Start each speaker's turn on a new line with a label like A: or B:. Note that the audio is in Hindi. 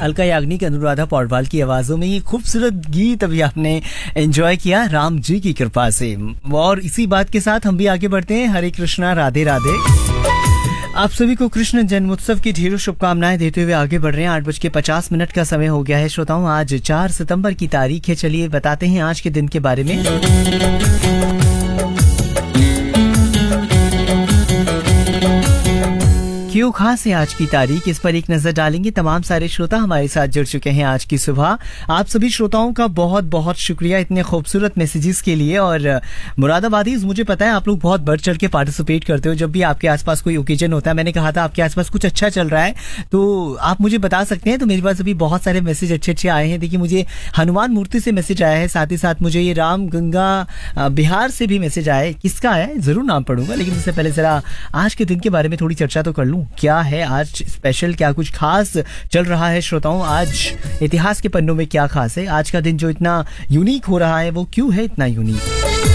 A: अलका याग्निक, अनुराधा पौडवाल की आवाजों में ये खूबसूरत गीत अभी आपने एंजॉय किया राम जी की कृपा से। और इसी बात के साथ हम भी आगे बढ़ते हैं। हरे कृष्णा, राधे राधे। आप सभी को कृष्ण जन्मोत्सव की ढेरों शुभकामनाएं देते हुए आगे बढ़ रहे हैं। 8:50 का समय हो गया है श्रोताओं। आज 4 सितंबर की तारीख है। चलिए बताते हैं आज के दिन के बारे में। क्यों खास है आज की तारीख, इस पर एक नजर डालेंगे। तमाम सारे श्रोता हमारे साथ जुड़ चुके हैं आज की सुबह। आप सभी श्रोताओं का बहुत बहुत शुक्रिया इतने खूबसूरत मैसेजेस के लिए। और मुरादाबादीज, मुझे पता है आप लोग बहुत बढ़ चढ़ के पार्टिसिपेट करते हो जब भी आपके आसपास कोई ओकेजन होता है। मैंने कहा था आपके आसपास कुछ अच्छा चल रहा है तो आप मुझे बता सकते हैं। तो मेरे पास अभी बहुत सारे मैसेज अच्छे अच्छे आए हैं। देखिए, मुझे हनुमान मूर्ति से मैसेज आया है, साथ ही साथ मुझे ये राम गंगा बिहार से भी मैसेज आया है। किसका है जरूर नाम पढ़ूंगा, लेकिन उससे पहले जरा आज के दिन के बारे में थोड़ी चर्चा तो कर लूं। क्या है आज स्पेशल, क्या कुछ खास चल रहा है श्रोताओं? आज इतिहास के पन्नों में क्या खास है? आज का दिन जो इतना यूनिक हो रहा है वो क्यों है इतना यूनिक?